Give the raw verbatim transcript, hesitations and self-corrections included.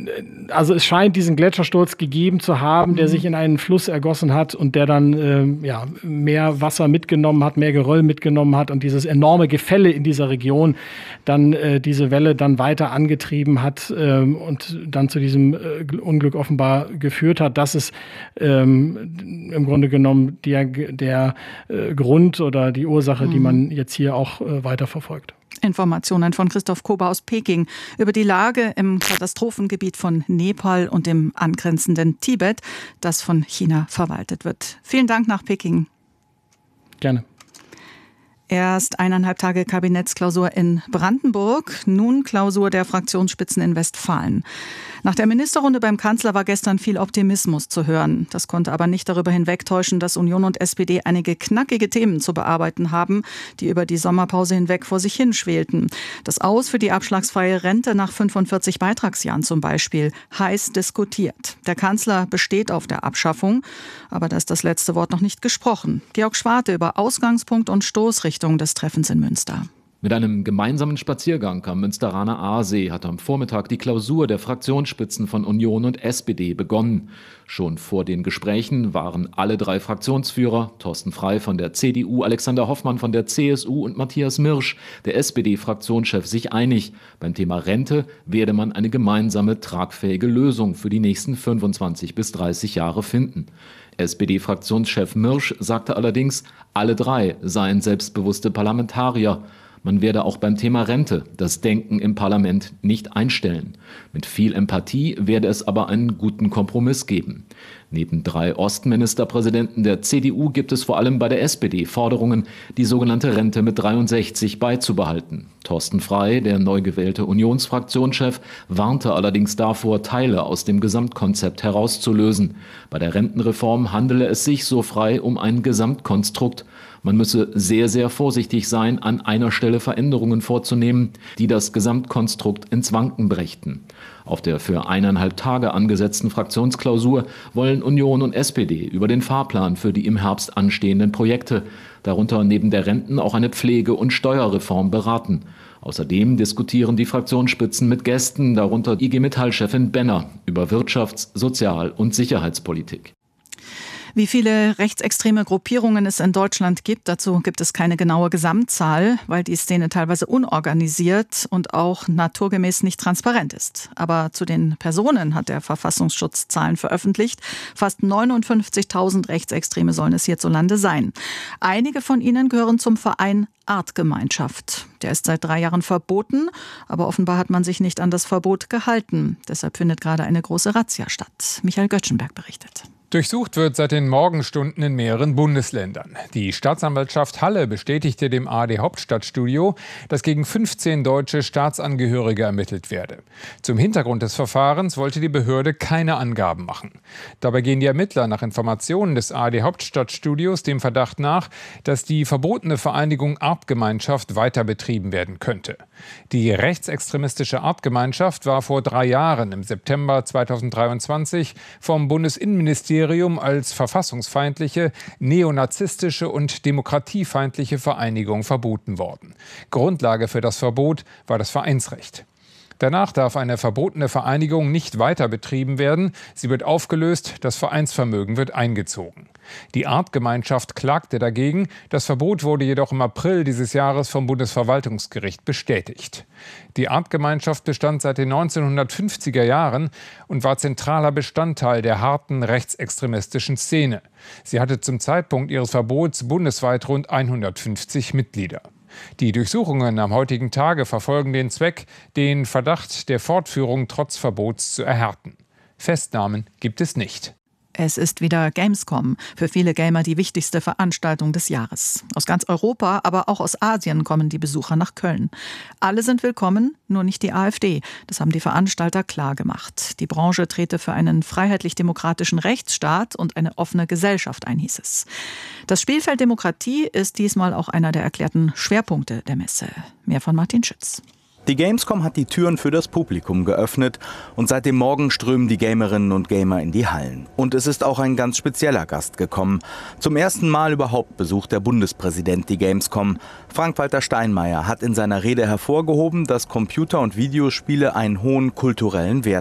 also es scheint diesen Gletschersturz gegeben zu haben, der sich in einen Fluss ergossen hat und der dann äh, ja, mehr Wasser mitgenommen hat, mehr Geröll mitgenommen hat und dieses enorme Gefälle in dieser Region dann äh, diese Welle dann weiter angetrieben hat äh, und dann zu diesem äh, Unglück offenbar geführt hat. Das ist ähm, im Grunde genommen der, der äh, Grund oder die Ursache, mhm. die man jetzt hier auch äh, weiter verfolgt. Informationen von Christoph Kober aus Peking über die Lage im Katastrophengebiet von Nepal und dem angrenzenden Tibet, das von China verwaltet wird. Vielen Dank nach Peking. Gerne. Erst eineinhalb Tage Kabinettsklausur in Brandenburg, nun Klausur der Fraktionsspitzen in Westfalen. Nach der Ministerrunde beim Kanzler war gestern viel Optimismus zu hören. Das konnte aber nicht darüber hinwegtäuschen, dass Union und S P D einige knackige Themen zu bearbeiten haben, die über die Sommerpause hinweg vor sich hinschwelten. Das Aus für die abschlagsfreie Rente nach fünfundvierzig Beitragsjahren zum Beispiel, heiß diskutiert. Der Kanzler besteht auf der Abschaffung, aber da ist das letzte Wort noch nicht gesprochen. Georg Schwarte über Ausgangspunkt und Stoßrichtung des Treffens in Münster. Mit einem gemeinsamen Spaziergang am Münsteraner Aasee hat am Vormittag die Klausur der Fraktionsspitzen von Union und S P D begonnen. Schon vor den Gesprächen waren alle drei Fraktionsführer, Thorsten Frey von der C D U, Alexander Hoffmann von der C S U und Matthias Mirsch, der S P D-Fraktionschef, sich einig. Beim Thema Rente werde man eine gemeinsame, tragfähige Lösung für die nächsten fünfundzwanzig bis dreißig Jahre finden. S P D-Fraktionschef Mirsch sagte allerdings, alle drei seien selbstbewusste Parlamentarier. Man werde auch beim Thema Rente das Denken im Parlament nicht einstellen. Mit viel Empathie werde es aber einen guten Kompromiss geben. Neben drei Ostministerpräsidenten der C D U gibt es vor allem bei der S P D Forderungen, die sogenannte Rente mit dreiundsechzig beizubehalten. Thorsten Frey, der neu gewählte Unionsfraktionschef, warnte allerdings davor, Teile aus dem Gesamtkonzept herauszulösen. Bei der Rentenreform handele es sich, so Frey, um ein Gesamtkonstrukt. Man müsse sehr, sehr vorsichtig sein, an einer Stelle Veränderungen vorzunehmen, die das Gesamtkonstrukt ins Wanken brächten. Auf der für eineinhalb Tage angesetzten Fraktionsklausur wollen Union und S P D über den Fahrplan für die im Herbst anstehenden Projekte, darunter neben der Renten auch eine Pflege- und Steuerreform, beraten. Außerdem diskutieren die Fraktionsspitzen mit Gästen, darunter I G Metall-Chefin Benner, über Wirtschafts-, Sozial- und Sicherheitspolitik. Wie viele rechtsextreme Gruppierungen es in Deutschland gibt, dazu gibt es keine genaue Gesamtzahl, weil die Szene teilweise unorganisiert und auch naturgemäß nicht transparent ist. Aber zu den Personen hat der Verfassungsschutz Zahlen veröffentlicht. Fast neunundfünfzigtausend Rechtsextreme sollen es hierzulande sein. Einige von ihnen gehören zum Verein Artgemeinschaft. Der ist seit drei Jahren verboten, aber offenbar hat man sich nicht an das Verbot gehalten. Deshalb findet gerade eine große Razzia statt. Michael Göttschenberg berichtet. Durchsucht wird seit den Morgenstunden in mehreren Bundesländern. Die Staatsanwaltschaft Halle bestätigte dem A R D Hauptstadtstudio, dass gegen fünfzehn deutsche Staatsangehörige ermittelt werde. Zum Hintergrund des Verfahrens wollte die Behörde keine Angaben machen. Dabei gehen die Ermittler nach Informationen des A R D Hauptstadtstudios dem Verdacht nach, dass die verbotene Vereinigung Artgemeinschaft weiter betrieben werden könnte. Die rechtsextremistische Artgemeinschaft war vor drei Jahren im September zweitausenddreiundzwanzig vom Bundesinnenministerium als verfassungsfeindliche, neonazistische und demokratiefeindliche Vereinigung verboten worden. Grundlage für das Verbot war das Vereinsrecht. Danach darf eine verbotene Vereinigung nicht weiter betrieben werden. Sie wird aufgelöst, das Vereinsvermögen wird eingezogen. Die Artgemeinschaft klagte dagegen. Das Verbot wurde jedoch im April dieses Jahres vom Bundesverwaltungsgericht bestätigt. Die Artgemeinschaft bestand seit den neunzehnhundertfünfziger Jahren und war zentraler Bestandteil der harten rechtsextremistischen Szene. Sie hatte zum Zeitpunkt ihres Verbots bundesweit rund hundertfünfzig Mitglieder. Die Durchsuchungen am heutigen Tage verfolgen den Zweck, den Verdacht der Fortführung trotz Verbots zu erhärten. Festnahmen gibt es nicht. Es ist wieder Gamescom, für viele Gamer die wichtigste Veranstaltung des Jahres. Aus ganz Europa, aber auch aus Asien kommen die Besucher nach Köln. Alle sind willkommen, nur nicht die AfD. Das haben die Veranstalter klar gemacht. Die Branche trete für einen freiheitlich-demokratischen Rechtsstaat und eine offene Gesellschaft ein, hieß es. Das Spielfeld Demokratie ist diesmal auch einer der erklärten Schwerpunkte der Messe. Mehr von Martin Schütz. Die Gamescom hat die Türen für das Publikum geöffnet und seit dem Morgen strömen die Gamerinnen und Gamer in die Hallen. Und es ist auch ein ganz spezieller Gast gekommen. Zum ersten Mal überhaupt besucht der Bundespräsident die Gamescom. Frank-Walter Steinmeier hat in seiner Rede hervorgehoben, dass Computer- und Videospiele einen hohen kulturellen Wert